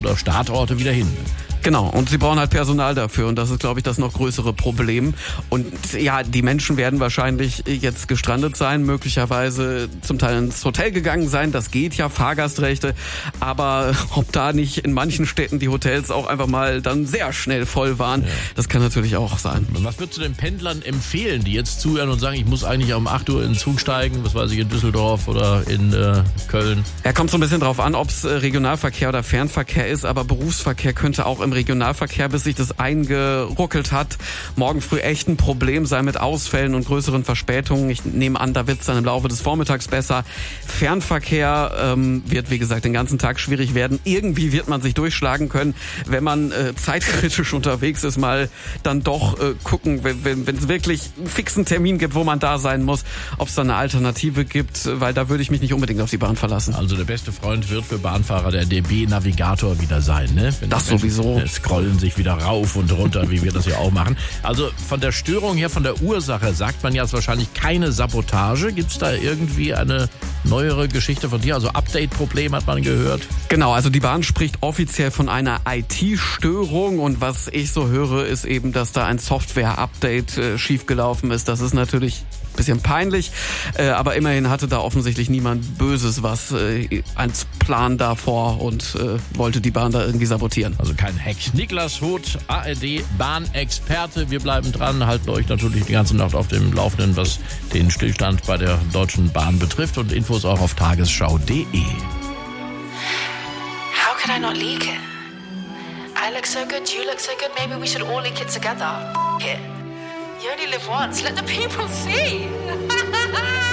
oder Startorte wieder hin. Genau, und sie brauchen halt Personal dafür und das ist, glaube ich, das noch größere Problem. Und ja, die Menschen werden wahrscheinlich jetzt gestrandet sein, möglicherweise zum Teil ins Hotel gegangen sein, das geht ja, Fahrgastrechte, aber ob da nicht in manchen Städten die Hotels auch einfach mal dann sehr schnell voll waren, das kann natürlich auch sein. Was würdest du den Pendlern empfehlen, die jetzt zuhören und sagen, ich muss eigentlich um 8 Uhr in den Zug steigen, was weiß ich, in Düsseldorf oder in Köln? Ja, kommt so ein bisschen drauf an, ob es Regionalverkehr oder Fernverkehr ist, aber Berufsverkehr könnte auch im Regionalverkehr, bis sich das eingeruckelt hat, morgen früh echt ein Problem sein mit Ausfällen und größeren Verspätungen. Ich nehme an, da wird es dann im Laufe des Vormittags besser. Fernverkehr wird, wie gesagt, den ganzen Tag schwierig werden. Irgendwie wird man sich durchschlagen können, wenn man zeitkritisch unterwegs ist, mal dann doch gucken, wenn es wirklich einen fixen Termin gibt, wo man da sein muss, ob es da eine Alternative gibt, weil da würde ich mich nicht unbedingt auf die Bahn verlassen. Also der beste Freund wird für Bahnfahrer der DB-Navigator wieder sein, ne? Wenn das sowieso. Scrollen sich wieder rauf und runter, wie wir das ja auch machen. Also von der Störung her, von der Ursache, sagt man ja, ist wahrscheinlich keine Sabotage. Gibt es da irgendwie eine neuere Geschichte von dir? Also Update-Problem hat man gehört. Genau, also die Bahn spricht offiziell von einer IT-Störung und was ich so höre, ist eben, dass da ein Software-Update schiefgelaufen ist. Das ist natürlich ein bisschen peinlich, aber immerhin hatte da offensichtlich niemand Böses was als Plan davor und wollte die Bahn da irgendwie sabotieren. Also kein Hack. Niklas Huth, ARD-Bahnexperte. Wir bleiben dran, halten euch natürlich die ganze Nacht auf dem Laufenden, was den Stillstand bei der Deutschen Bahn betrifft und Infos auch auf tagesschau.de. How could I not leak it? I look so good, you look so good, maybe we should all link it together. F it. You only live once, let the people see.